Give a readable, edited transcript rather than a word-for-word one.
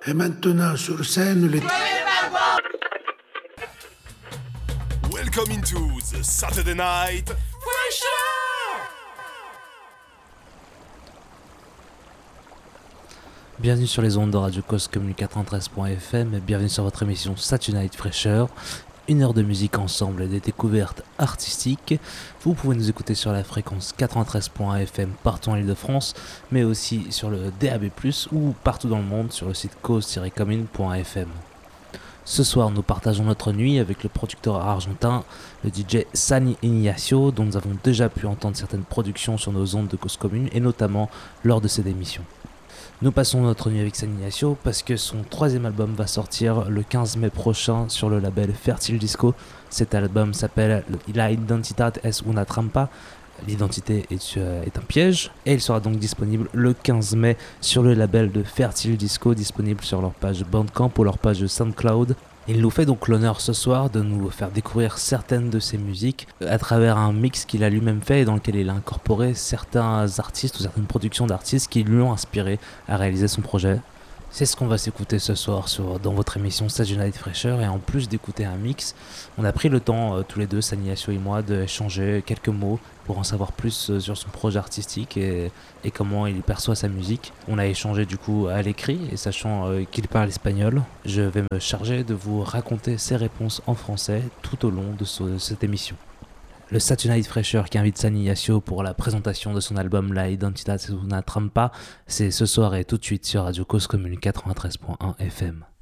Et maintenant sur scène les... Welcome into the Saturday Night Fresher. Bienvenue sur les ondes de Radio Cause Commune 93.fm et bienvenue sur votre émission Saturday Night Fresher. Une heure de musique ensemble et des découvertes artistiques. Vous pouvez nous écouter sur la fréquence 93.fm partout en Île-de-France, mais aussi sur le DAB+, ou partout dans le monde sur le site cause-commune.fm. Ce soir, nous partageons notre nuit avec le producteur argentin, le DJ San Ignacio, dont nous avons déjà pu entendre certaines productions sur nos ondes de Cause Commune, et notamment lors de cette émission. Nous passons notre nuit avec San Ignacio parce que son troisième album va sortir le 15 mai prochain sur le label Fertile Disco. Cet album s'appelle La Identidad es una trampa. L'identité est un piège, et il sera donc disponible le 15 mai sur le label de Fertile Disco, disponible sur leur page Bandcamp ou leur page SoundCloud. Il nous fait donc l'honneur ce soir de nous faire découvrir certaines de ses musiques à travers un mix qu'il a lui-même fait et dans lequel il a incorporé certains artistes ou certaines productions d'artistes qui lui ont inspiré à réaliser son projet. C'est ce qu'on va s'écouter ce soir dans votre émission Saturday Night Fresher, et en plus d'écouter un mix, on a pris le temps tous les deux, San Ignacio et moi, d'échanger quelques mots pour en savoir plus sur son projet artistique et comment il perçoit sa musique. On a échangé du coup à l'écrit, et sachant qu'il parle espagnol, je vais me charger de vous raconter ses réponses en français tout au long de cette émission. Le Saturday Night Fresher qui invite San Ignacio pour la présentation de son album La Identidad es una trampa, c'est ce soir et tout de suite sur Radio Cause Commune 93.1 FM.